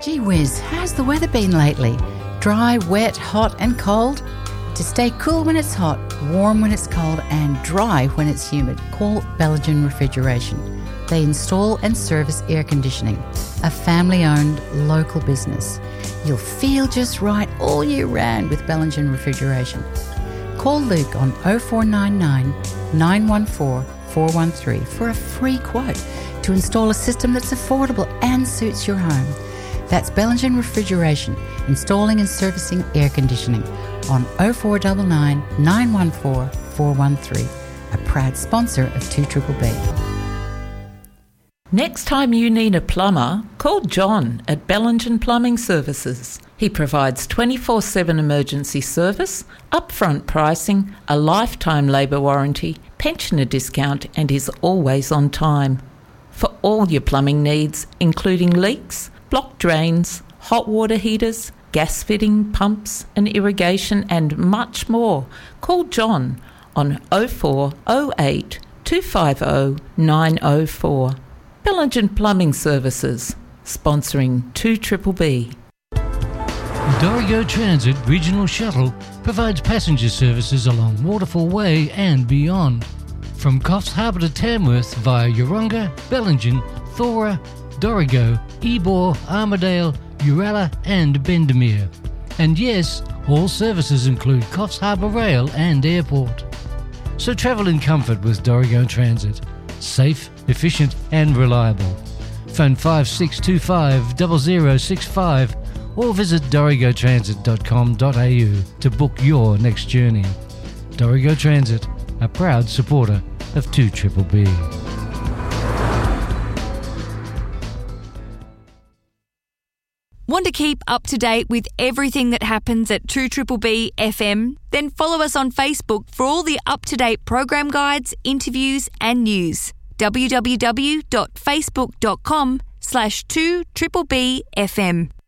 Gee whiz, how's the weather been lately? Dry, wet, hot and cold? To stay cool when it's hot, warm when it's cold and dry when it's humid, call Bellingen Refrigeration. They install and service air conditioning, a family-owned local business. You'll feel just right all year round with Bellingen Refrigeration. Call Luke on 0499 914 413 for a free quote to install a system that's affordable and suits your home. That's Bellingen Refrigeration, installing and servicing air conditioning on 0499 914 413, a proud sponsor of 2BBB. Next time you need a plumber, call John at Bellingen Plumbing Services. He provides 24/7 emergency service, upfront pricing, a lifetime labour warranty, pensioner discount and is always on time. For all your plumbing needs, including leaks, blocked drains, hot water heaters, gas fitting, pumps and irrigation and much more, call John on 0408 250 904. Bellingen Plumbing Services, sponsoring 2BBB. Dorrigo Transit Regional Shuttle provides passenger services along Waterfall Way and beyond. From Coffs Harbour to Tamworth via Yeronga, Bellingen, Thora, Dorrigo, Ebor, Armidale, Uralla and Bendemeer. And yes, all services include Coffs Harbour Rail and Airport. So travel in comfort with Dorrigo Transit. Safe, efficient and reliable. Phone 5625 0065 or visit dorrigotransit.com.au to book your next journey. Dorrigo Transit, a proud supporter of 2BBB. Want to keep up to date with everything that happens at 2BBB FM? Then follow us on Facebook for all the up-to-date program guides, interviews and news. www.facebook.com/2BBB FM.